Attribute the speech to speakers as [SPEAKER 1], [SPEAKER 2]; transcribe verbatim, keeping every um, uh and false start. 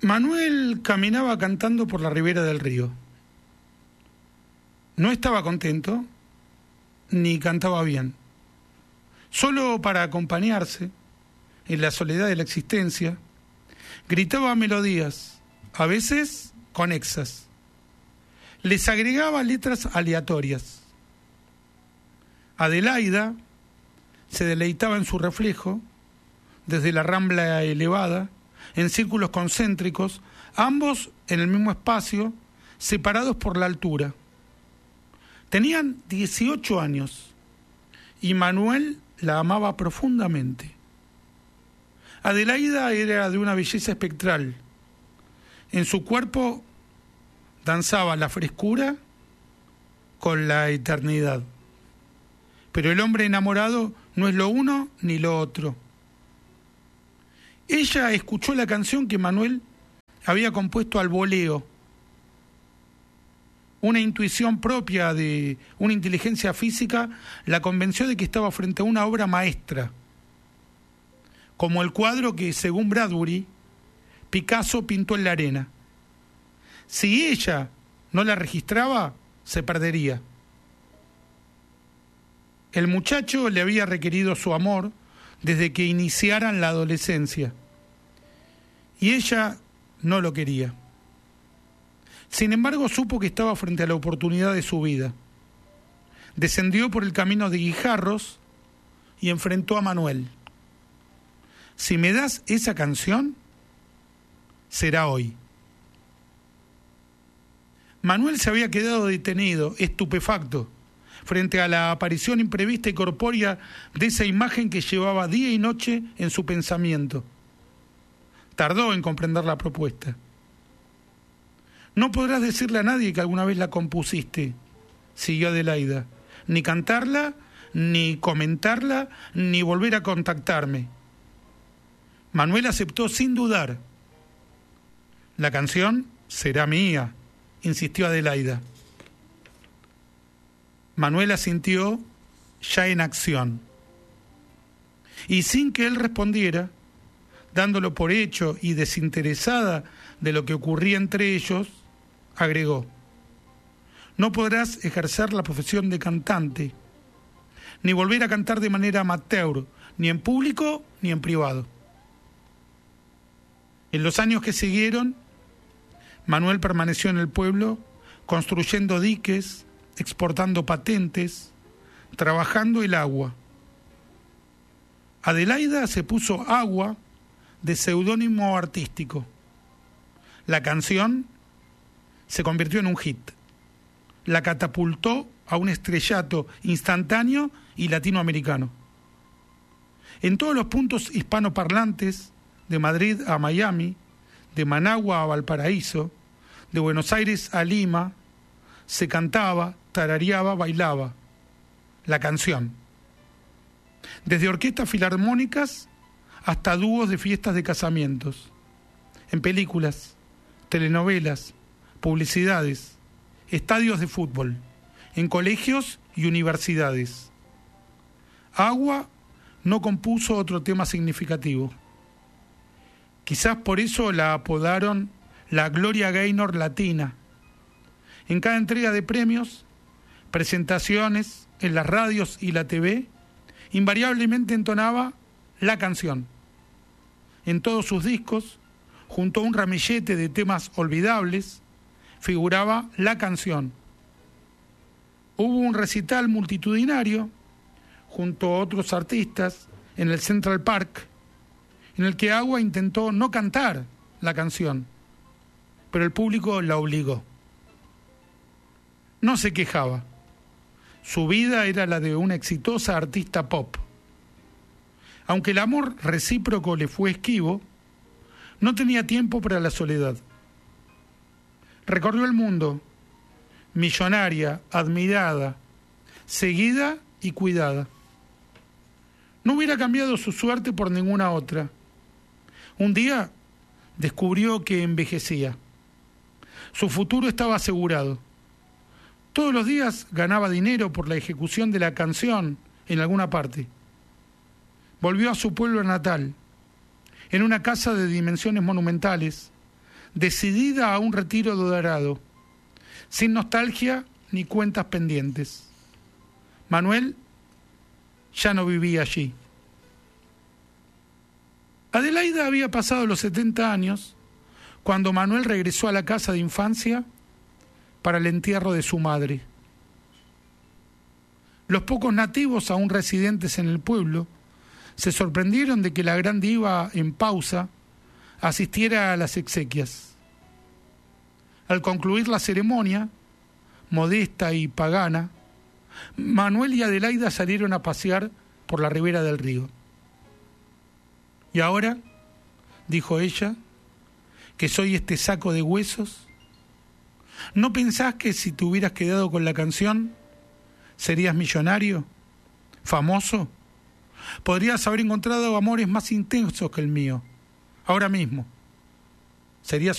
[SPEAKER 1] Manuel caminaba cantando por la ribera del río. No estaba contento, ni cantaba bien. Solo para acompañarse, en la soledad de la existencia, gritaba melodías, a veces conexas. Les agregaba letras aleatorias. Adelaida se deleitaba en su reflejo, desde la rambla elevada, en círculos concéntricos, ambos en el mismo espacio, separados por la altura. Tenían dieciocho años y Manuel la amaba profundamente. Adelaida era de una belleza espectral. En su cuerpo danzaba la frescura con la eternidad. Pero el hombre enamorado no es lo uno ni lo otro. Ella escuchó la canción que Manuel había compuesto al voleo. Una intuición propia de una inteligencia física la convenció de que estaba frente a una obra maestra, como el cuadro que, según Bradbury, Picasso pintó en la arena. Si ella no la registraba, se perdería. El muchacho le había requerido su amor desde que iniciaran la adolescencia, y ella no lo quería. Sin embargo, supo que estaba frente a la oportunidad de su vida. Descendió por el camino de Guijarros y enfrentó a Manuel. Si me das esa canción, será hoy. Manuel se había quedado detenido, estupefacto, frente a la aparición imprevista y corpórea de esa imagen que llevaba día y noche en su pensamiento. Tardó en comprender la propuesta. No podrás decirle a nadie que alguna vez la compusiste, siguió Adelaida, ni cantarla, ni comentarla, ni volver a contactarme. Manuel aceptó sin dudar. La canción será mía, insistió Adelaida. Manuel asintió ya en acción. Y sin que él respondiera, dándolo por hecho y desinteresada de lo que ocurría entre ellos, agregó: no podrás ejercer la profesión de cantante, ni volver a cantar de manera amateur, ni en público ni en privado. En los años que siguieron, Manuel permaneció en el pueblo, construyendo diques, exportando patentes, trabajando el agua. Adelaida se puso Agua de seudónimo artístico. La canción se convirtió en un hit. La catapultó a un estrellato instantáneo y latinoamericano. En todos los puntos hispanoparlantes, de Madrid a Miami, de Managua a Valparaíso, de Buenos Aires a Lima, se cantaba, tarareaba, bailaba la canción. Desde orquestas filarmónicas hasta dúos de fiestas de casamientos, en películas, telenovelas, publicidades, estadios de fútbol, en colegios y universidades. Agua no compuso otro tema significativo. Quizás por eso la apodaron la Gloria Gaynor Latina. En cada entrega de premios, presentaciones en las radios y la T V, invariablemente entonaba la canción. En todos sus discos, junto a un ramillete de temas olvidables, figuraba la canción. Hubo un recital multitudinario, junto a otros artistas, en el Central Park, en el que Agua intentó no cantar la canción, pero el público la obligó. No se quejaba. Su vida era la de una exitosa artista pop. Aunque el amor recíproco le fue esquivo, no tenía tiempo para la soledad. Recorrió el mundo, millonaria, admirada, seguida y cuidada. No hubiera cambiado su suerte por ninguna otra. Un día descubrió que envejecía. Su futuro estaba asegurado. Todos los días ganaba dinero por la ejecución de la canción en alguna parte. Volvió a su pueblo natal, en una casa de dimensiones monumentales, decidida a un retiro dorado, sin nostalgia ni cuentas pendientes. Manuel ya no vivía allí. Adelaida había pasado los setenta años cuando Manuel regresó a la casa de infancia para el entierro de su madre. Los pocos nativos aún residentes en el pueblo se sorprendieron de que la gran diva en pausa asistiera a las exequias. Al concluir la ceremonia, modesta y pagana, Manuel y Adelaida salieron a pasear por la ribera del río. ¿Y ahora?, dijo ella, ¿que soy este saco de huesos? ¿No pensás que si te hubieras quedado con la canción, serías millonario? ¿Famoso? Podrías haber encontrado amores más intensos que el mío. Ahora mismo. Serías